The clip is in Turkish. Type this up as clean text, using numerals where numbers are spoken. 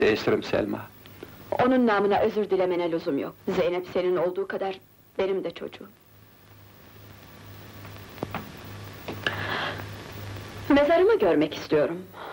Değiştirim Selma. Onun namına özür dilemene lüzum yok. Zeynep senin olduğu kadar benim de çocuğum. Mezarımı görmek istiyorum.